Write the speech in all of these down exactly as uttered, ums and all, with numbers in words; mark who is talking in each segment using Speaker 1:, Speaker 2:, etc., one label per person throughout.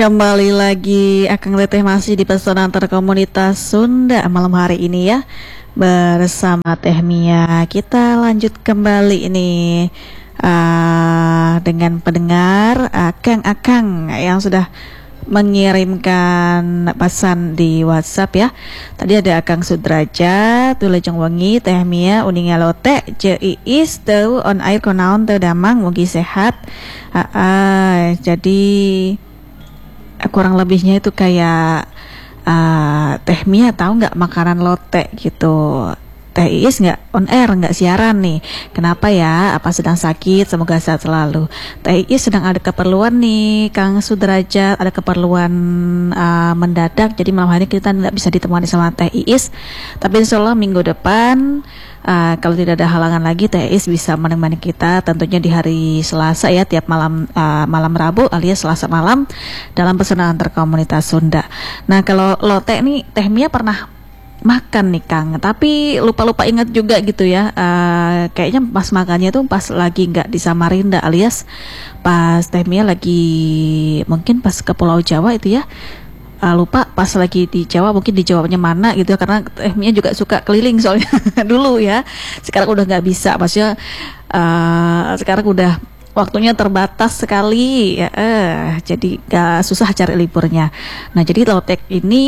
Speaker 1: Kembali lagi Akang Teteh masih di pesona antar komunitas Sunda malam hari ini ya, bersama Teh Mia. Kita lanjut kembali ini uh, dengan pendengar Akang-akang yang sudah mengirimkan pesan di WhatsApp ya. Tadi ada Akang Sudrajat, Wilujeng Wengi, Teh Mia, Uning Alote, Je Iis, Teu on air konaon teu damang, mugi sehat. Uh, uh, jadi kurang lebihnya itu kayak uh, Teh Mia tahu nggak makanan lote gitu. Teh Iis nggak on air, nggak siaran nih. Kenapa ya? Apa sedang sakit? Semoga sehat selalu. Teh Iis sedang ada keperluan nih, Kang Sudrajat, ada keperluan uh, mendadak. Jadi malam hari kita nggak bisa ditemani sama Teh Iis. Tapi insya Allah minggu depan, uh, kalau tidak ada halangan lagi, Teh Iis bisa menemani kita. Tentunya di hari Selasa ya, tiap malam uh, malam Rabu alias Selasa malam dalam pesona antar komunitas Sunda. Nah kalau lote nih, Teh Mia pernah makan nih Kang, tapi lupa-lupa ingat juga gitu ya. Uh, kayaknya pas makannya tuh pas lagi nggak di Samarinda alias pas Teh Mia lagi mungkin pas ke Pulau Jawa itu ya. Uh, lupa pas lagi di Jawa, mungkin di Jawanya mana gitu ya, karena Teh Mia juga suka keliling soalnya dulu ya. Sekarang udah nggak bisa, maksudnya uh, sekarang udah waktunya terbatas sekali ya, eh, jadi gak susah cari liburnya. Nah jadi lotek ini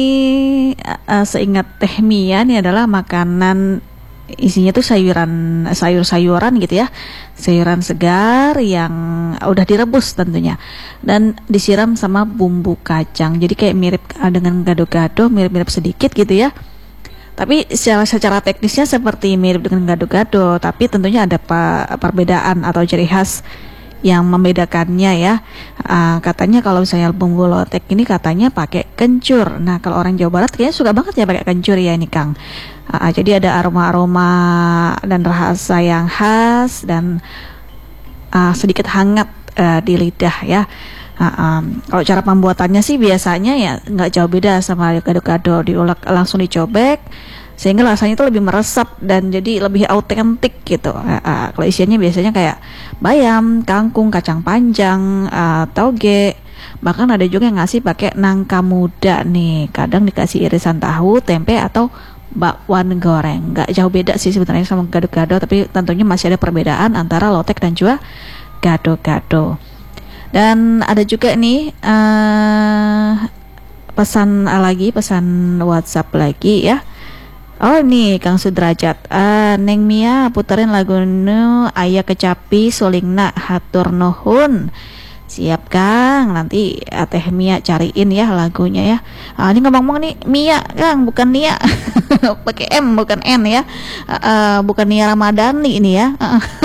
Speaker 1: uh, seingat Teh Mia ini adalah makanan isinya tuh sayuran sayur-sayuran gitu ya, sayuran segar yang udah direbus tentunya dan disiram sama bumbu kacang. Jadi kayak mirip uh, dengan gado-gado, mirip-mirip sedikit gitu ya. Tapi secara, secara teknisnya seperti mirip dengan gado-gado, tapi tentunya ada pa, perbedaan atau ciri khas yang membedakannya ya. Uh, katanya kalau misalnya bumbu lotek ini katanya pakai kencur. Nah kalau orang Jawa Barat kayaknya suka banget ya pakai kencur ya ini Kang. Uh, jadi ada aroma-aroma dan rasa yang khas dan uh, sedikit hangat uh, di lidah ya. Uh, um, kalau cara pembuatannya sih biasanya ya nggak jauh beda sama gado-gado, diulek langsung dicobek sehingga rasanya itu lebih meresap dan jadi lebih autentik gitu. Uh, uh, kalau isiannya biasanya kayak bayam, kangkung, kacang panjang, uh, toge, bahkan ada juga yang ngasih pakai nangka muda nih. Kadang dikasih irisan tahu, tempe atau bakwan goreng. Nggak jauh beda sih sebenarnya sama gado-gado, tapi tentunya masih ada perbedaan antara lotek dan juga gado-gado. Dan ada juga nih uh, pesan lagi, pesan WhatsApp lagi ya. Oh nih Kang Sudrajat, uh, Neng Mia puterin lagu nu Aya Kecapi Sulingna hatur nuhun. Siap Kang, nanti uh, Teh Mia cariin ya lagunya ya. Uh, ini ngomong-ngomong nih Mia Kang, bukan Nia. Pakai M bukan N ya. Uh, uh, bukan Nia Ramadhani ini ya.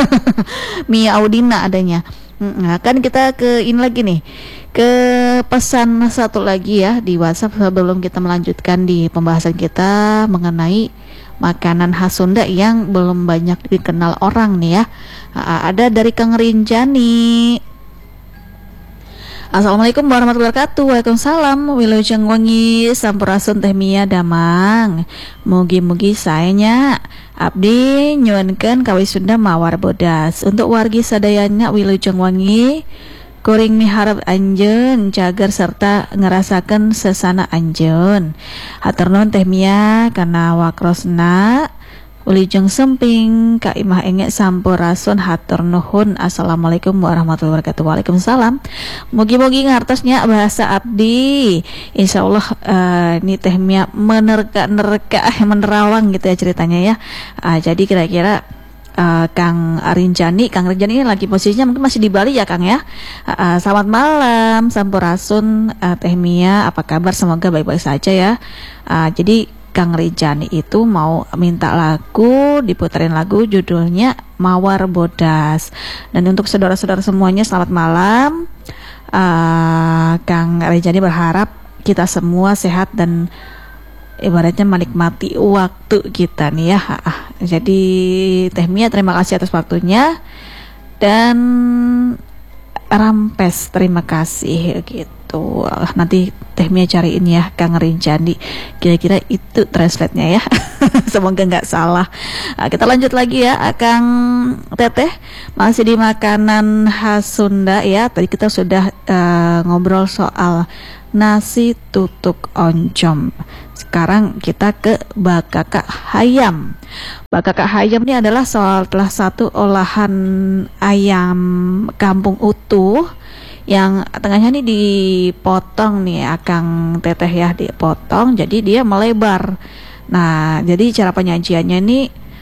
Speaker 1: Mia Audina adanya. Nah, kan kita ke ini lagi nih, ke pesan satu lagi ya di WhatsApp sebelum kita melanjutkan di pembahasan kita mengenai makanan khas Sunda yang belum banyak dikenal orang nih ya. Ada dari Kang Rinjani. Assalamualaikum warahmatullahi wabarakatuh. Waalaikumsalam. Wilujeng Wengi sampurasun Teh Mia damang. Mugi-mugi sayanya abdi nyuwunkeun kawi Sunda mawar bodas. Untuk wargi sadayana Wilujeng Wengi kuring miharep anjeun cager serta ngerasakeun sesana anjeun. Hatur nuhun Teh Mia kana wakrosna. Wilujeng Semping Ka Imah Enge sampurasun hatur nuhun. Assalamualaikum warahmatullahi wabarakatuh. Waalaikumsalam. Mugi-mugi ngartosnya bahasa abdi. Insyaallah uh, ini Teh Mia menerka-nerka menerawang gitu ya ceritanya ya. Uh, jadi kira-kira uh, Kang Rinjani, Kang Rinjani ini lagi posisinya mungkin masih di Bali ya Kang ya. Uh, uh, selamat malam, sampurasun uh, Teh Mia, apa kabar? Semoga baik-baik saja ya. Uh, jadi Kang Rinjani itu mau minta lagu, diputerin lagu judulnya Mawar Bodas. Dan untuk saudara-saudara semuanya selamat malam. uh, Kang Rinjani berharap kita semua sehat dan ibaratnya menikmati waktu kita nih ya. Jadi Teh Mia terima kasih atas waktunya. Dan Rampes terima kasih gitu. gitu. Nanti Teh Mia cariin ya Kang Rincandi, kira-kira itu translate-nya ya. Semoga nggak salah. Nah, kita lanjut lagi ya Kang Teteh, masih di makanan khas Sunda ya. Tadi kita sudah uh, ngobrol soal nasi tutuk oncom. Sekarang kita ke bakaka hayam. Bakaka hayam ini adalah salah satu olahan ayam kampung utuh yang tengahnya nih dipotong nih Akang Teteh ya, dipotong jadi dia melebar. Nah, jadi cara penyajiannya ini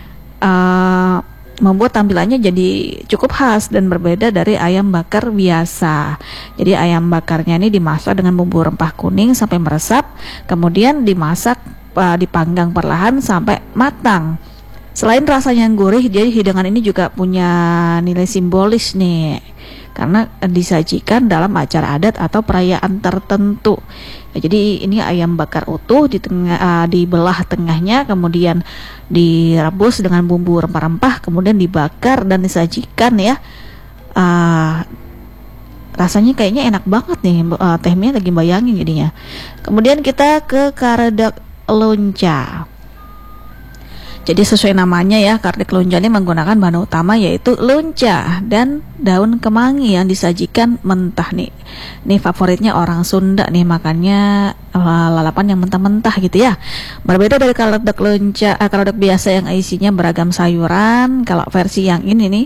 Speaker 1: uh, membuat tampilannya jadi cukup khas dan berbeda dari ayam bakar biasa. Jadi ayam bakarnya ini dimasak dengan bumbu rempah kuning sampai meresap, kemudian dimasak uh, dipanggang perlahan sampai matang. Selain rasanya yang gurih, jadi hidangan ini juga punya nilai simbolis nih, karena disajikan dalam acara adat atau perayaan tertentu. Ya, jadi ini ayam bakar utuh di tengah, uh, dibelah tengahnya, kemudian direbus dengan bumbu rempah-rempah, kemudian dibakar dan disajikan ya. Uh, rasanya kayaknya enak banget nih, uh, Teh Mia lagi bayangin jadinya. Kemudian kita ke karedek lonca. Jadi sesuai namanya ya, karedek lonca ini menggunakan bahan utama yaitu lonca dan daun kemangi yang disajikan mentah nih. Ini favoritnya orang Sunda nih, makannya uh, lalapan yang mentah-mentah gitu ya. Berbeda dari karedek lonca, uh, karedek biasa yang isinya beragam sayuran. Kalau versi yang ini nih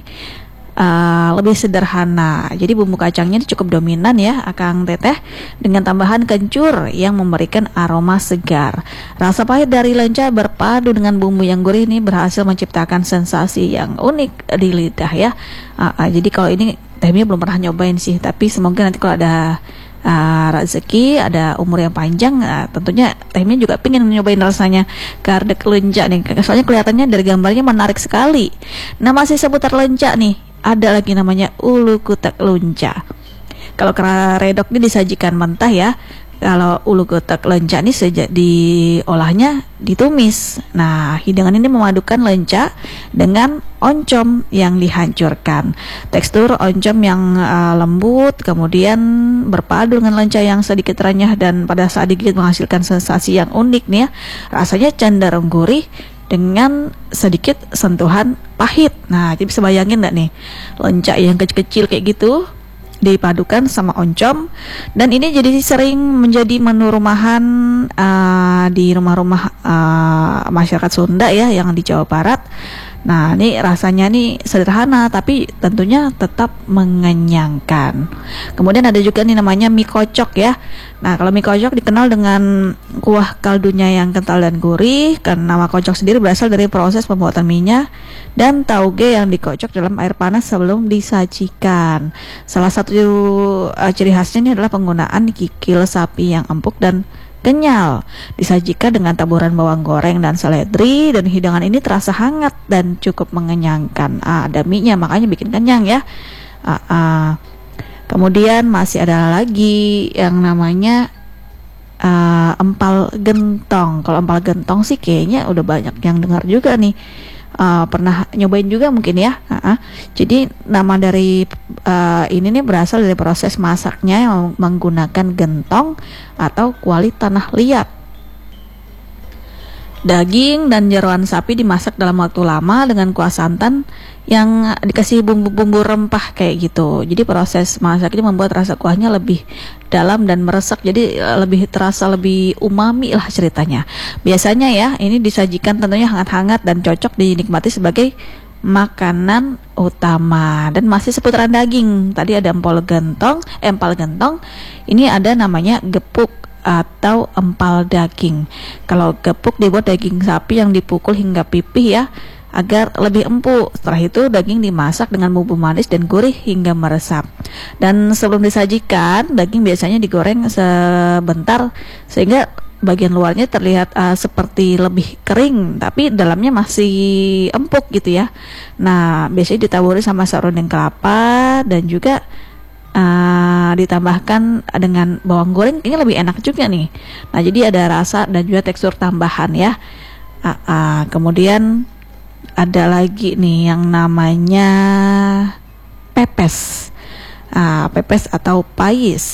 Speaker 1: Uh, lebih sederhana. Jadi bumbu kacangnya cukup dominan ya Akang Teteh, dengan tambahan kencur yang memberikan aroma segar. Rasa pahit dari lenca berpadu dengan bumbu yang gurih ini berhasil menciptakan sensasi yang unik di lidah ya. Uh, uh, jadi kalau ini Teh Mia belum pernah nyobain sih, tapi semoga nanti kalau ada Uh, rezeki, ada umur yang panjang, uh, tentunya Teh Mia juga pengen nyobain rasanya karedek lenca nih. Soalnya kelihatannya dari gambarnya menarik sekali. Nah, masih seputar lenca nih, ada lagi namanya ulu kutek lenca. Kalau karedok ini disajikan mentah ya. Kalau ulu kutek lenca ini sejak diolahnya ditumis. Nah, hidangan ini memadukan lenca dengan oncom yang dihancurkan. Tekstur oncom yang uh, lembut, kemudian berpadu dengan lenca yang sedikit renyah dan pada saat digigit menghasilkan sensasi yang unik nih ya. Rasanya cenderung gurih dengan sedikit sentuhan pahit. Nah, jadi bisa bayangin enggak nih, lenca yang kecil-kecil kayak gitu dipadukan sama oncom, dan ini jadi sering menjadi menu rumahan uh, di rumah-rumah uh, masyarakat Sunda ya yang di Jawa Barat. Nah, ini rasanya nih sederhana tapi tentunya tetap mengenyangkan. Kemudian ada juga nih namanya mie kocok ya. Nah, kalau mie kocok dikenal dengan kuah kaldunya yang kental dan gurih, karena nama kocok sendiri berasal dari proses pembuatan mie-nya dan tauge yang dikocok dalam air panas sebelum disajikan. Salah satu uh, ciri khasnya ini adalah penggunaan kikil sapi yang empuk dan kenyal, disajikan dengan taburan bawang goreng dan seledri, dan hidangan ini terasa hangat dan cukup mengenyangkan. Ah, ada mie-nya makanya bikin kenyang ya. Ah, ah. Kemudian masih ada lagi yang namanya uh, empal gentong. Kalau empal gentong sih kayaknya udah banyak yang dengar juga nih. Uh, pernah nyobain juga mungkin ya. Uh-uh. Jadi nama dari uh, ini nih berasal dari proses masaknya yang menggunakan gentong atau kuali tanah liat. Daging dan jeroan sapi dimasak dalam waktu lama dengan kuah santan yang dikasih bumbu-bumbu rempah kayak gitu. Jadi proses masak ini membuat rasa kuahnya lebih dalam dan meresap, jadi lebih terasa lebih umami lah ceritanya. Biasanya ya ini disajikan tentunya hangat-hangat dan cocok dinikmati sebagai makanan utama. Dan masih seputaran daging, tadi ada empal gentong, eh, empal gentong. Ini ada namanya gepuk atau empal daging. Kalau gepuk dibuat daging sapi yang dipukul hingga pipih ya, agar lebih empuk. Setelah itu daging dimasak dengan bumbu manis dan gurih hingga meresap. Dan sebelum disajikan, daging biasanya digoreng sebentar sehingga bagian luarnya terlihat uh, seperti lebih kering, tapi dalamnya masih empuk gitu ya. Nah, biasanya ditaburi sama serunding kelapa dan juga Uh, ditambahkan dengan bawang goreng, ini lebih enak juga nih. Nah, jadi ada rasa dan juga tekstur tambahan ya. Uh, uh, kemudian ada lagi nih yang namanya pepes. Uh, pepes atau pais.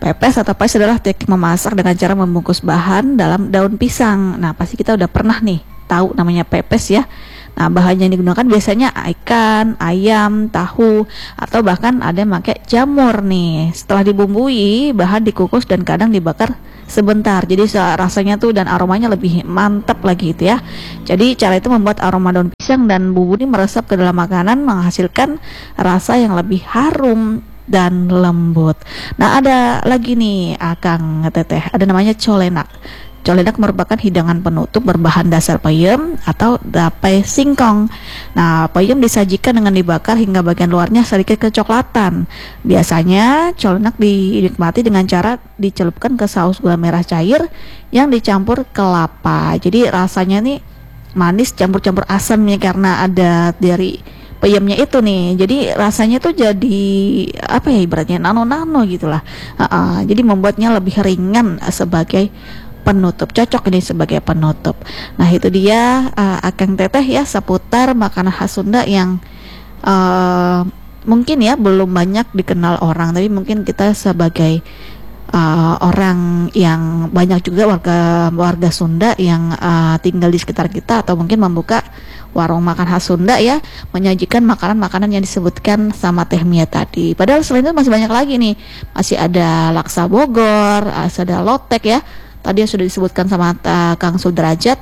Speaker 1: Pepes atau pais adalah teknik memasak dengan cara membungkus bahan dalam daun pisang. Nah, pasti kita udah pernah nih tahu namanya pepes ya. Nah, bahan yang digunakan biasanya ikan, ayam, tahu, atau bahkan ada yang pakai jamur nih. Setelah dibumbui, bahan dikukus dan kadang dibakar sebentar. Jadi rasanya tuh dan aromanya lebih mantap lagi itu ya. Jadi cara itu membuat aroma daun pisang dan bumbu ini meresap ke dalam makanan, menghasilkan rasa yang lebih harum dan lembut. Nah, ada lagi nih Akang Teteh, ada namanya colenak. Colenak merupakan hidangan penutup berbahan dasar peyem atau dapai singkong. Nah, peyem disajikan dengan dibakar hingga bagian luarnya sedikit kecoklatan. Biasanya colenak dinikmati dengan cara dicelupkan ke saus gula merah cair yang dicampur kelapa. Jadi rasanya nih manis campur-campur asamnya karena ada dari peyemnya itu nih. Jadi rasanya tuh jadi apa ya, ibaratnya nano-nano gitulah. Uh -uh, jadi membuatnya lebih ringan sebagai penutup, cocok ini sebagai penutup. Nah, itu dia uh, Akang Teteh ya seputar makanan khas Sunda yang uh, mungkin ya belum banyak dikenal orang, tapi mungkin kita sebagai uh, orang yang banyak juga warga warga Sunda yang uh, tinggal di sekitar kita atau mungkin membuka warung makan khas Sunda ya, menyajikan makanan-makanan yang disebutkan sama Teh Mia tadi. Padahal selain itu masih banyak lagi nih, masih ada laksa Bogor, masih ada lotek ya. Tadi yang sudah disebutkan sama uh, Kang Sudrajat.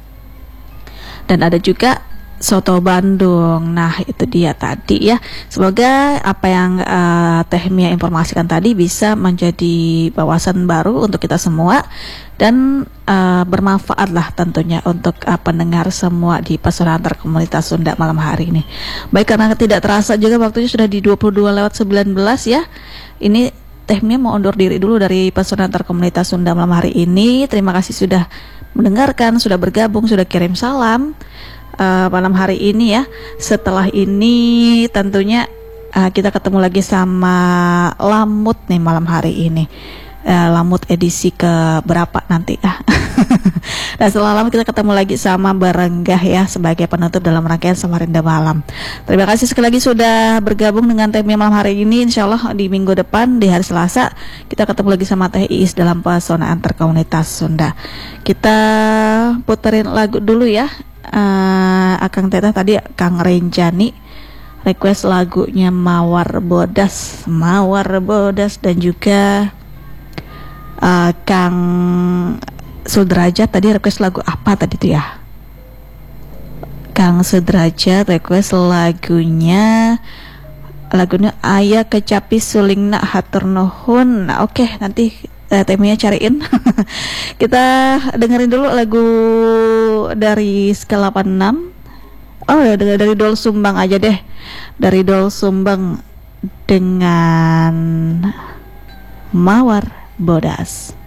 Speaker 1: Dan ada juga soto Bandung. Nah, itu dia tadi ya. Semoga apa yang uh, Teh Mia informasikan tadi bisa menjadi wawasan baru untuk kita semua dan uh, bermanfaat lah tentunya untuk uh, pendengar semua di Pesona Antar Komunitas Sunda malam hari ini. Baik, karena tidak terasa juga waktunya sudah di dua puluh dua lewat sembilan belas ya. Ini Teh Mia mau undur diri dulu dari Pesona Antar Komunitas Sunda malam hari ini. Terima kasih sudah mendengarkan, sudah bergabung, sudah kirim salam uh, malam hari ini ya. Setelah ini tentunya uh, kita ketemu lagi sama Lamut nih malam hari ini. Uh, Lamut edisi ke berapa nanti ah. Nah, setelah lama kita ketemu lagi sama Barenggah ya sebagai penutup dalam rangkaian Samarinda Malam. Terima kasih sekali lagi sudah bergabung dengan Teh Mia malam hari ini. Insya Allah di minggu depan di hari Selasa kita ketemu lagi sama Teh Iis dalam Pesona Antar Komunitas Sunda. Kita puterin lagu dulu ya. uh, Akang Teteh tadi Kang Renjani request lagunya Mawar Bodas, Mawar Bodas, dan juga uh, Kang Sudrajat tadi request lagu apa tadi tuh ya? Kang Sudrajat request lagunya lagunya Aya Kecapi Sulingna Hatur Nuhun. Nah, oke, okay, nanti uh, Teh Mia cariin. Kita dengerin dulu lagu dari Skala delapan enam. Oh, dari, dari Dol Sumbang aja deh. Dari Dol Sumbang dengan Mawar Bodas.